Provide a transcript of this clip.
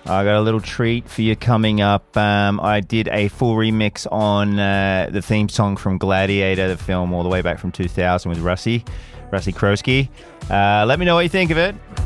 I got a little treat for you coming up. I did a full remix on the theme song from Gladiator, the film all the way back from 2000 with Rusty Krosky. Let me know what you think of it.